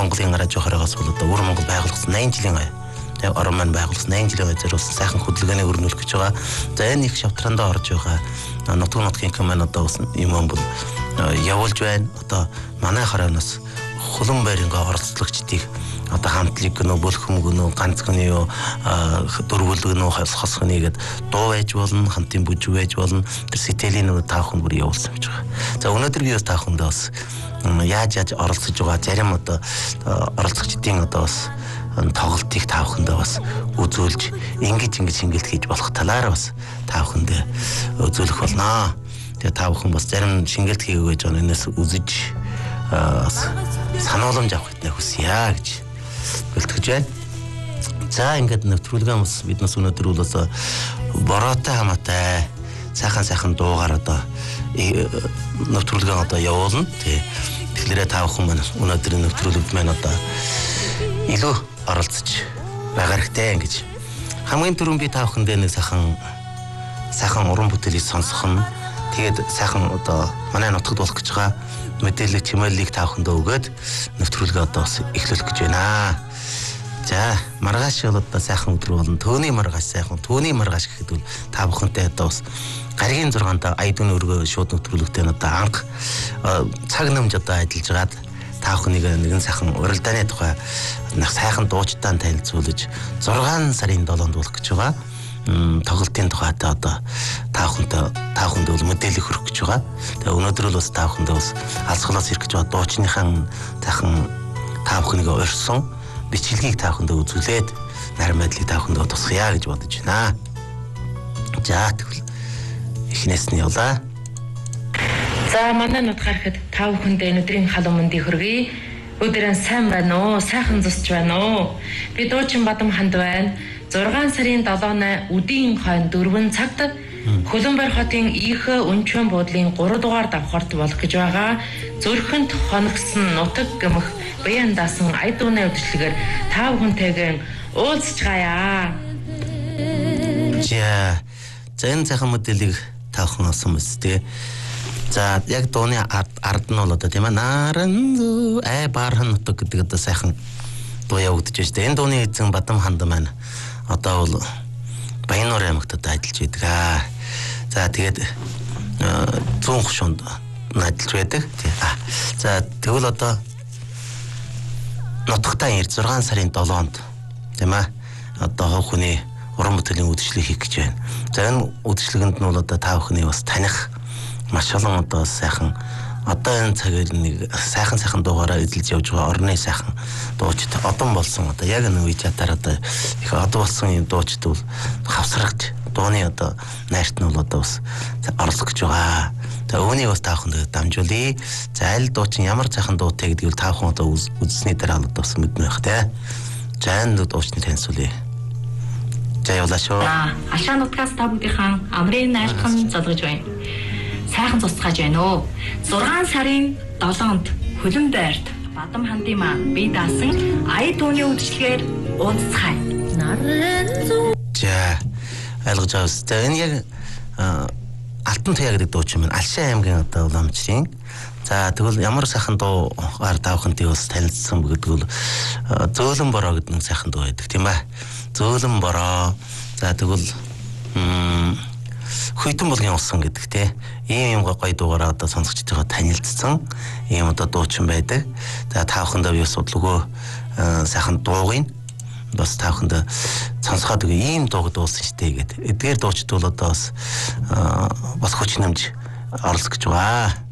Монголын гараж явахаараас бол одоо өр Монгол байгуулагдсан 80 жилийн ая. Тэгээ орон маань байгуулсан 80 жилийн ая зориулсан сайхан хөдөлгөөний өрнүүлэх гэж байгаа. За энэ их шавтрандаа орж байгаа нутгийн команд одоо бас юм бол явуулж байна. Одоо манай хараанаас хулан байрынгаа оролцогчдыг одоо хамтлаг гэнэ бөлхөм гэнэ ганц гэнэ юу дөрвөлг гэнэ хосх гэнэ гэд дуу байж болно, хамтын бүжиг байж болно. Тэр сэтгэлийн таахын бүр явуулсан гэж байгаа. За өнөөдөр би бас таахындаа бас яаж оролцож байгаа зарим одоо оролцогчдын одоо бас тоглолтыг таахындаа бас үзүүлж ингэж шингэлт хийж болох талаар бас таахындаа үзүүлэх болно. Тэгээ таахын бас зарим шингэлт хийгээгүй гэж байгаа энэс үзэж санааламж авах хэрэгтэй хүсье гэж бэлтгэж байна. За ингээд нэвтрүүлгээ бас биднес өнөөдөр бол бас бороотой хамаатай сайхан дуугаар одоо нэвтрүүлгээ одоо явуулна. Тэгэхээр та бүхэн маань өнөөдрийн нэвтрүүлэгт маань одоо илүү оролцож байгаа хэрэгтэй гэж. Хамгийн түрүүн би та бүхэндээ нэг сайхан уран бүтээлийг сонсох нь тэгээд сайхан одоо манай нутагт болох гэж байгаа мэдээлэл чимээллийг та бүхэндээ өгөөд нэвтрүүлгээ одоо бас эхлүүлэх гэж байна. За маргааш бол одоо сайхан өдөр болно. Төвний маргааш сайхан. Төвний маргааш гэхэд бол та бүхэнтэй одоо бас гаригийн 6-нд айдын өргөө шууд нэвтрүүлэгтэй одоо анх цаг намж одоо ажиллаж гаад та бүхнийг нэгэн сайхан уралдааны тухай сайхан дуучтаа танилцуулж 6 сарын 7-нд болох гэж байгаа. Тоглолтын тухайтай одоо та бүхэнд бол мэдээлэл хүргэх гэж байгаа. Тэгээ өнөөдөр л бас та бүхэнд бас алсгалаас ирэх гэж байгаа дуучныхан сайхан та бүхнийг орьсон бичлэгийг та бүхэнд үзүүлээд нарийн байдлыг та бүхэнд тусгая гэж бодож байна. За тэгвэл эхнээс нь явлаа. За манай нутгаар хэд та бүхэнд өнөөдрийн халуун мэндийг хүргэе. Өдрөө сайн байна уу? Сайхан зусч байна уу? Би дуучин Бадам ханд байна. 6 сарын 7-ны үдийн хойно 4 цагт Хөлбөмбөр хотын Ийхэ Өнчөн буудлын 3 дугаар давхарт болох гэж байгаа. Зүрхэнд хоногсон нутаг гэмэх баян даасан айд дууны удирдлагаар та бүхэнтэйгээ уулзцгаая. За энэ сайхан мэдээллийг та бүхэн авсан мэт тий. За яг дууны ард нь бол одоо тийм ээ наран баархан нутаг гэдэг одоо сайхан дуу явагдаж байна шүү дээ. Энэ дууны эзэн Бадам ханд маань одоо бол Баяннур аймагт одоо ажиллаж байдаг. За тэгээд зүүн хушуунд ажиллаж байдаг. За тэгвэл одоо нутагтаа 6 сарын 7-нд тийм ээ одоо хүний уран бүтээлийн үдшилэг хийх гэж байна. За энэ үдшилгэнд нь бол одоо та бүхний бас таних маш олон одоо сайхан одоо энэ цагаар нэг сайхан дуугаараа эзэлж явж байгаа орны сайхан дуучид одон болсон одоо яг энэ үе чадаар одоо их одон болсон юм дуучид бол хавсрагч дууны одоо найрт нь бол одоо бас орлох гэж байгаа. За үүнийг бас та бүхэнд дамжуулъя. За аль дуучин ямар сайхан дуутай гэдгийг та бүхэн одоо үзсний дараа одоо бас мэднэ байх тий. За энэ дуучны танилцуулъя. За явлаа шүү. Алшаа нутгаас та бүдийнхэн амрын найрхан залгаж байна. Сайхан цуцгааж байна уу. 6 сарын 7-нд Хөлбөмбөрт Бадам хандын маань бие даасан ая дууны үдшилгээр уулзцгаая. За ойлгож авс. За энэ яг Алтан туяа гэдэг дуучин маань Алшаа аймгийн одоо уламжлалын. За тэгвэл ямар сайхан дуугаар та бүхэнтэй бас танилцсан гэдэг бол Зөөлөн бороо гэдэг нэг сайхан дуу байдаг тийм ээ. Зөөлөн бороо. За тэгвэл Хүйтэн болгон усан гэдэг те ийм гоё дуугаараа одоо сонсогчдойгоо танилцсан ийм одоо дуучин байдаг. За та бүхэндээ би судлаагүй сайхан дуугийн бас та бүхэндээ сонсоход ийм дууг дуусан штэ гэдэг. Эдгээр дуучид бол одоо бас хүч нэмж орлох гэж байгаа.